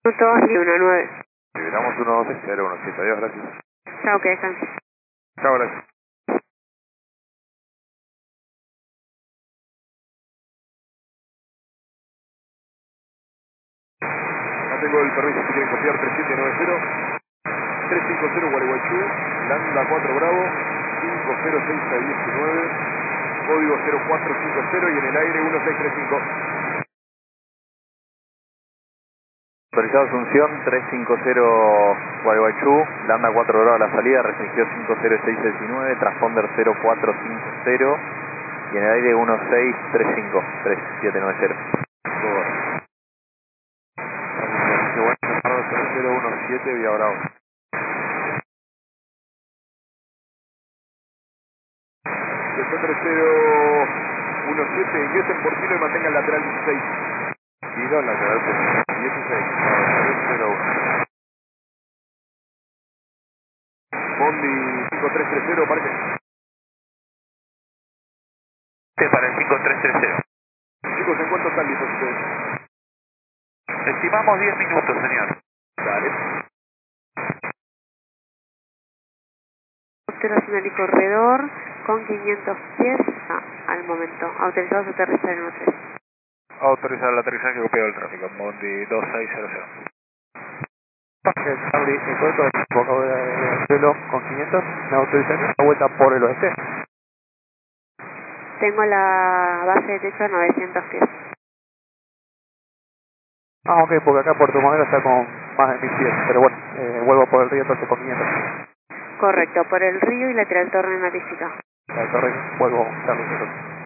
minutos y 19. Liberamos 112-017. Adiós, gracias. Chao, que descanse. Chao, gracias. Ya tengo el permiso si quieren copiar 3790 350 Gualeguaychú, Landa 4 Bravo, 506-19, código 0450 y en el aire 1635. Autorizado Asunción 350 Gualeguaychú, Landa 4 Bravo a la salida, restringido 506-19, transponder 0450 y en el aire 1635, 3790. Bueno, 017 vía Bravo. 3017, ingresen por filo y mantengan lateral 16. Filo, lateral 16. 0301. Bondi 5330, parque. Para el 5330. Chicos, ¿en cuánto están listos ustedes? Estimamos 10 minutos, señor. Dale. Observación del corredor con 500 pies al momento. Autorizados a aterrizar en 13. Autorizar el aterrizaje copiado del tráfico, Bondi 2600. Charlie, encuentro el embocadura de suelo con 500, me autorizaría la vuelta por el oeste. Tengo la base de techo a 900 pies. Ah, ok, porque acá Puerto Madero está con más de 1000 pies, pero bueno, vuelvo por el río entonces con 500. Correcto, por el río y lateral torre notifica. La torre, vuelvo, Charlie, entonces.